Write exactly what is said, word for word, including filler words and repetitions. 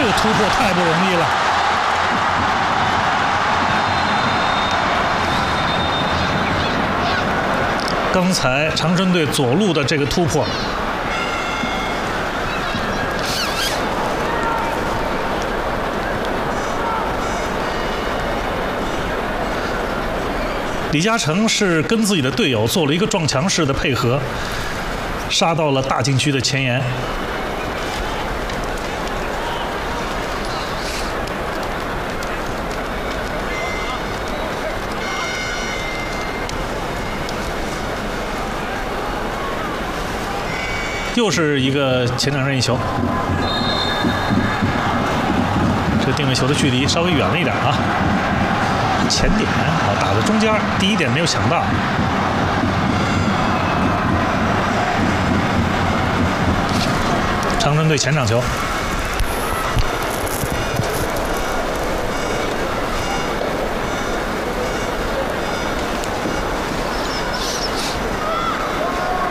这个突破太不容易了。刚才长春队左路的这个突破，李嘉诚是跟自己的队友做了一个撞墙式的配合，杀到了大禁区的前沿。又是一个前场任意球，这个定位球的距离稍微远了一点啊。前点啊，打在中间，第一点没有抢到。长春队前场球。